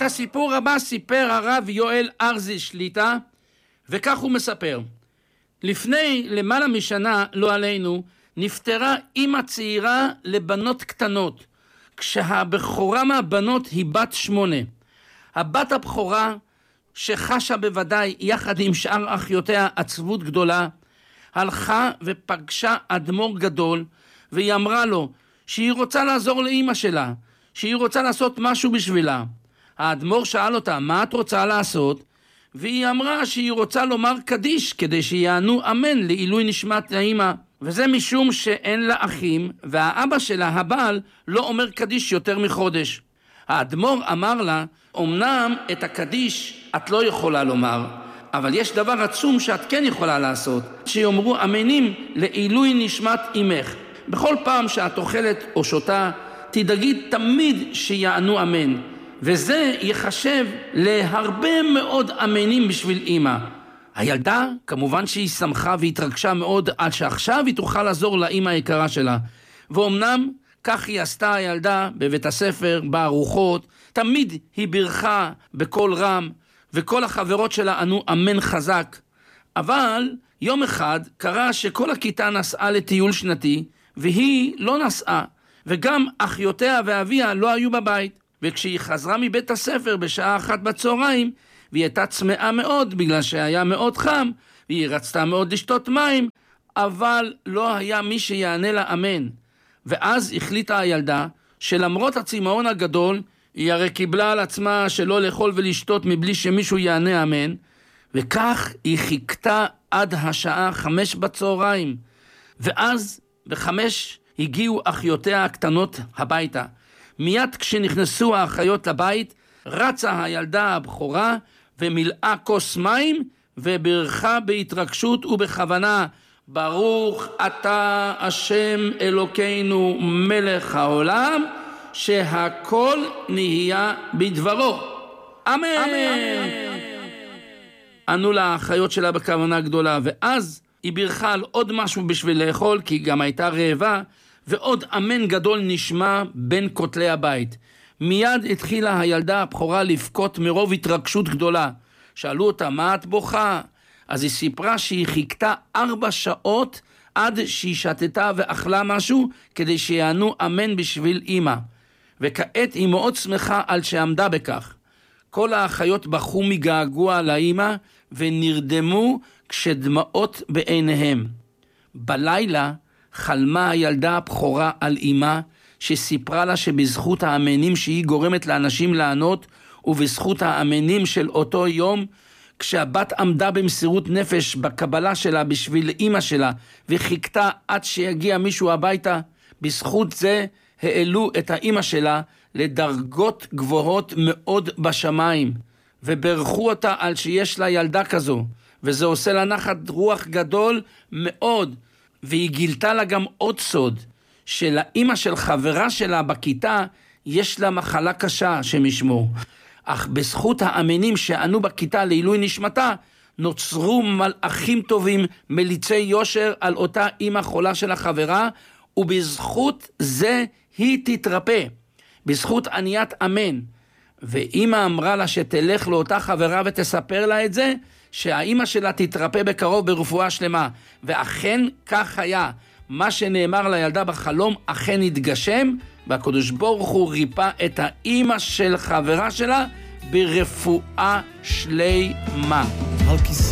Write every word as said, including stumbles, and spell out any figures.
את הסיפור הבא סיפר הרב יואל ארזי שליטה, וכך הוא מספר. לפני למעלה משנה, לא עלינו, נפטרה אמא צעירה לבנות קטנות, כשהבכורה מהבנות היא בת שמונה. הבת הבכורה, שחשה בוודאי יחד עם שאר אחיותיה עצבות גדולה, הלכה ופגשה אדמו"ר גדול, והיא אמרה לו שהיא רוצה לעזור לאמא שלה, שהיא רוצה לעשות משהו בשבילה. האדמו"ר שאל אותה, מה את רוצה לעשות? והיא אמרה שהיא רוצה לומר קדיש, כדי שיענו אמן לעילוי נשמת האמא. וזה משום שאין לה אחים, והאבא שלה, הבעל, לא אומר קדיש יותר מחודש. האדמו"ר אמר לה, אמנם את הקדיש את לא יכולה לומר, אבל יש דבר עצום שאת כן יכולה לעשות, שיאמרו אמנים לעילוי נשמת אמך. בכל פעם שאת אוכלת או שותה, תדאגי תמיד שיענו אמן, וזה יחשב להרבה מאוד אמנים בשביל אמא. הילדה, כמובן שהיא שמחה והתרגשה מאוד עד שעכשיו היא תוכל לעזור לאמא היקרה שלה. ואומנם כך היא עשתה הילדה בבית הספר, בארוחות, תמיד היא ברכה בקול רם, וכל החברות שלה ענו אמן חזק. אבל יום אחד קרה שכל הכיתה נסעה לטיול שנתי, והיא לא נסעה, וגם אחיותיה ואביה לא היו בבית. וכשהיא חזרה מבית הספר בשעה אחת בצהריים, והיא הייתה צמאה מאוד בגלל שהיה מאוד חם, והיא רצתה מאוד לשתות מים, אבל לא היה מי שיענה לה אמן. ואז החליטה הילדה שלמרות הצמאון הגדול, היא הרי קיבלה על עצמה שלא לאכול ולשתות מבלי שמישהו יענה אמן, וכך היא חיכתה עד השעה חמש בצהריים. ואז בחמש הגיעו אחיותיה הקטנות הביתה. מיד כשנכנסו האחיות לבית, רצה הילדה הבכורה ומילאה כוס מים וברכה בהתרגשות ובכוונה, ברוך אתה השם אלוקינו מלך העולם, שהכל נהיה בדברו. אמן. ענו לה האחיות שלה בכוונה גדולה, ואז היא ברכה על עוד משהו בשביל לאכול, כי גם הייתה רעבה, ועוד אמן גדול נשמע בין כותלי הבית. מיד התחילה הילדה הבכורה לבכות מרוב התרגשות גדולה. שאלו אותה, מה את בוכה? אז היא סיפרה שהיא חיכתה ארבע שעות עד שהיא שתתה ואכלה משהו, כדי שיענו אמן בשביל אמא. וכעת היא מאוד שמחה על שעמדה בכך. כל האחיות בכו מגעגוע לאמא, ונרדמו כשדמעות בעיניהם. בלילה חלמה הילדה הבכורה על אמא, שסיפרה לה שבזכות האמנים שהיא גורמת לאנשים לענות, ובזכות האמנים של אותו יום, כשהבת עמדה במסירות נפש בקבלה שלה בשביל אמא שלה, וחיכתה עד שיגיע מישהו הביתה, בזכות זה העלו את האמא שלה לדרגות גבוהות מאוד בשמיים, וברכו אותה על שיש לה ילדה כזו, וזה עושה לה נחת רוח גדול מאוד. והיא גילתה לה גם עוד סוד, שלאמא של חברה שלה בכיתה יש לה מחלה קשה שמשמור. אך בזכות האמנים שענו בכיתה לעילוי נשמתה, נוצרו מלאכים טובים מליצי יושר על אותה אמא חולה של החברה, ובזכות זה היא תתרפא, בזכות עניית אמן. ואמא אמרה לה שתלך לאותה חברה ותספר לה את זה, שהאמא שלה תתרפא בקרוב ברפואה שלמה. ואכן כך היה. מה שנאמר לילדה בחלום אכן התגשם, והקדוש ברוך הוא ריפא את האמא של חברה שלה ברפואה שלמה.